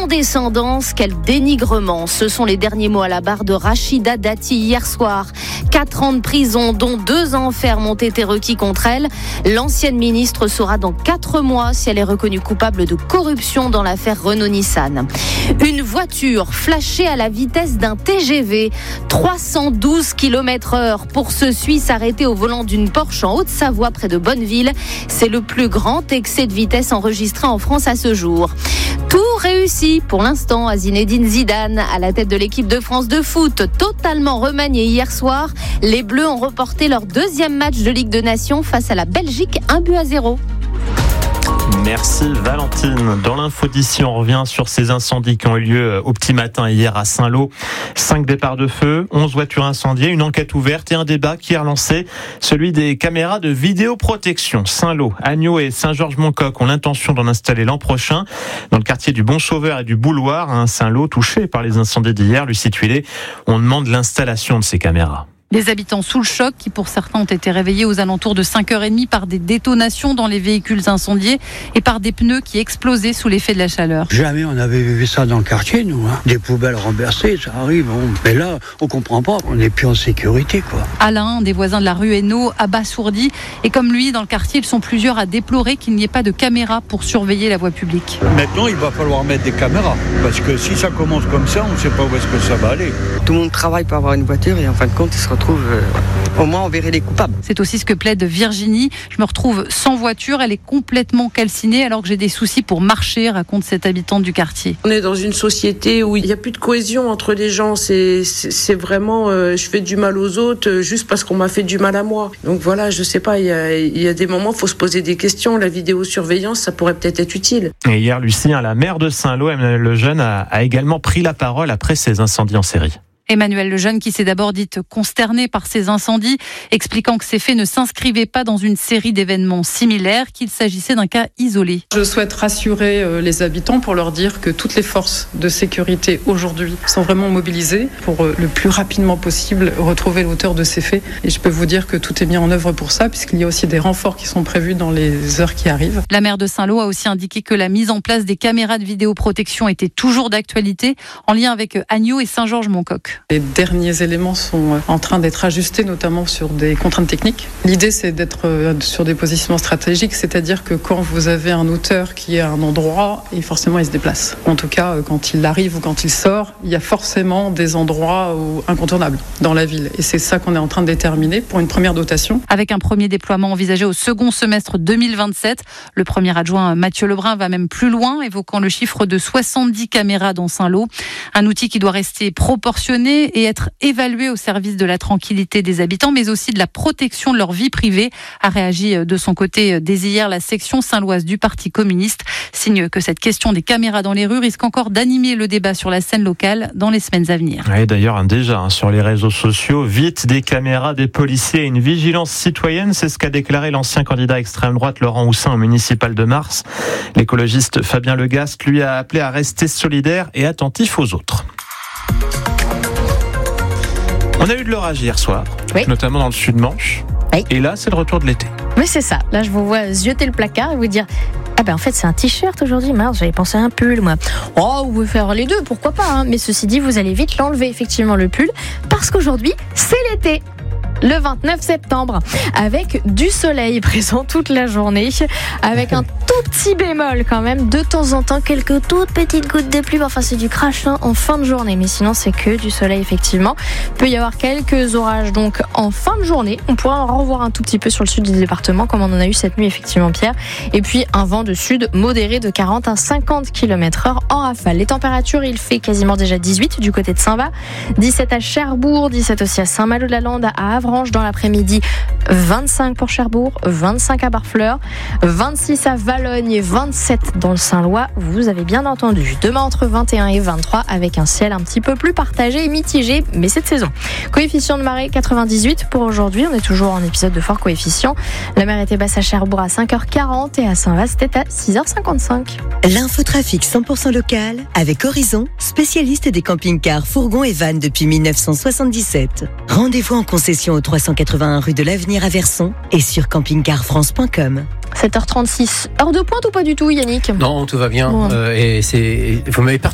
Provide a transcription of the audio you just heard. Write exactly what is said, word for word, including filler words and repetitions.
condescendance, quel dénigrement. Ce sont les derniers mots à la barre de Rachida Dati hier soir. Quatre ans de prison, dont deux ans ferme, ont été requis contre elle. L'ancienne ministre saura dans quatre mois si elle est reconnue coupable de corruption dans l'affaire Renault-Nissan. Une voiture flashée à la vitesse d'un T G V, trois cent douze kilomètres heure pour ce Suisse arrêté au volant d'une Porsche en Haute-Savoie près de Bonneville. C'est le plus grand excès de vitesse enregistré en France à ce jour. Tout réussi pour l'instant à Zinedine Zidane à la tête de l'équipe de France de foot, totalement remaniée hier soir. Les Bleus ont reporté leur deuxième match de Ligue des Nations face à la Belgique, un but à zéro. Merci Valentine. Dans l'info d'ici, on revient sur ces incendies qui ont eu lieu au petit matin hier à Saint-Lô. Cinq départs de feu, onze voitures incendiées, une enquête ouverte et un débat qui est relancé, celui des caméras de vidéoprotection. Saint-Lô, Agneau et Saint-Georges-Moncoq ont l'intention d'en installer l'an prochain dans le quartier du Bon-Sauveur et du Bouloir. Un Saint-Lô touché par les incendies d'hier. Lucie Tuilé, on demande l'installation de ces caméras. Les habitants sous le choc, qui pour certains ont été réveillés aux alentours de cinq heures trente par des détonations dans les véhicules incendiés et par des pneus qui explosaient sous l'effet de la chaleur. Jamais on avait vu ça dans le quartier, nous. Hein. Des poubelles renversées, ça arrive. Bon. Mais là, on comprend pas, on n'est plus en sécurité, quoi. Alain, des voisins de la rue Hainaut, abasourdi. Et comme lui, dans le quartier, ils sont plusieurs à déplorer qu'il n'y ait pas de caméras pour surveiller la voie publique. Maintenant, il va falloir mettre des caméras. Parce que si ça commence comme ça, on ne sait pas où est-ce que ça va aller. Tout le monde travaille pour avoir une voiture et en fin de compte, ils se retrouvent... Euh, au moins, on verrait les coupables. C'est aussi ce que plaide Virginie. Je me retrouve sans voiture, elle est complètement calcinée alors que j'ai des soucis pour marcher, raconte cette habitante du quartier. On est dans une société où il n'y a plus de cohésion entre les gens. C'est, c'est, c'est vraiment, euh, je fais du mal aux autres juste parce qu'on m'a fait du mal à moi. Donc voilà, je sais pas, il y a, il y a des moments, il faut se poser des questions. La vidéosurveillance, ça pourrait peut-être être utile. Et hier, Lucie, la maire de Saint-Lô, Emmanuel Lejeune, a, a également pris la parole après ces incendies en série. Emmanuel Lejeune, qui s'est d'abord dite consterné par ces incendies, expliquant que ces faits ne s'inscrivaient pas dans une série d'événements similaires, qu'il s'agissait d'un cas isolé. Je souhaite rassurer les habitants pour leur dire que toutes les forces de sécurité aujourd'hui sont vraiment mobilisées pour le plus rapidement possible retrouver l'auteur de ces faits. Et je peux vous dire que tout est mis en œuvre pour ça, puisqu'il y a aussi des renforts qui sont prévus dans les heures qui arrivent. La maire de Saint-Lô a aussi indiqué que la mise en place des caméras de vidéoprotection était toujours d'actualité, en lien avec Agneau et Saint-Georges-Moncoq. Les derniers éléments sont en train d'être ajustés, notamment sur des contraintes techniques. L'idée, c'est d'être sur des positionnements stratégiques, c'est-à-dire que quand vous avez un auteur qui est à un endroit, et forcément, il se déplace. En tout cas, quand il arrive ou quand il sort, il y a forcément des endroits incontournables dans la ville. Et c'est ça qu'on est en train de déterminer pour une première dotation. Avec un premier déploiement envisagé au second semestre deux mille vingt-sept, le premier adjoint Mathieu Lebrun va même plus loin, évoquant le chiffre de soixante-dix caméras dans Saint-Lô. Un outil qui doit rester proportionné et être évalué au service de la tranquillité des habitants, mais aussi de la protection de leur vie privée, a réagi de son côté dès hier la section saint-loise du Parti communiste. Signe que cette question des caméras dans les rues risque encore d'animer le débat sur la scène locale dans les semaines à venir. Et d'ailleurs, déjà hein, sur les réseaux sociaux, vite des caméras, des policiers et une vigilance citoyenne, c'est ce qu'a déclaré l'ancien candidat extrême droite Laurent Houssin au municipal de Mars. L'écologiste Fabien Legast lui a appelé à rester solidaire et attentif aux autres. On a eu de l'orage hier soir, oui. Notamment dans le sud-Manche. Oui. Et là, c'est le retour de l'été. Oui, c'est ça. Là, je vous vois zioter le placard et vous dire « Ah ben en fait, c'est un t-shirt aujourd'hui. Mince, j'avais pensé à un pull, moi. » Oh, vous pouvez faire les deux, pourquoi pas. Hein. Mais ceci dit, vous allez vite l'enlever, effectivement, le pull. Parce qu'aujourd'hui, c'est l'été. Le vingt-neuf septembre, avec du soleil présent toute la journée, avec un tout petit bémol quand même, de temps en temps, quelques toutes petites gouttes de pluie, enfin c'est du crachin en fin de journée, mais sinon c'est que du soleil effectivement. Il peut y avoir quelques orages donc en fin de journée, on pourra en revoir un tout petit peu sur le sud du département, comme on en a eu cette nuit effectivement Pierre, et puis un vent de sud modéré de quarante à cinquante kilomètres heure en rafale. Les températures, il fait quasiment déjà dix-huit du côté de Saint-Va, dix-sept à Cherbourg, dix-sept aussi à Saint-Malo-de-la-Lande, à Havre, dans l'après-midi, vingt-cinq pour Cherbourg, vingt-cinq à Barfleur, vingt-six à Valogne et vingt-sept dans le Saint-Lois. Vous avez bien entendu. Demain entre vingt et un et vingt-trois avec un ciel un petit peu plus partagé et mitigé, mais c'est de saison. Coefficient de marée quatre-vingt-dix-huit pour aujourd'hui. On est toujours en épisode de fort coefficient. La mer était basse à Cherbourg à cinq heures quarante et à Saint-Va c'était à six heures cinquante-cinq. L'infotrafic cent pour cent local avec Horizon, spécialiste des camping-cars, fourgons et vannes depuis dix-neuf cent soixante-dix-sept. Rendez-vous en concession au trois cent quatre-vingt-un rue de l'Avenir à Verson et sur camping car france point com. sept heures trente-six. Heure de pointe ou pas du tout, Yannick ? Non, tout va bien. Bon. Euh, et c'est, vous m'avez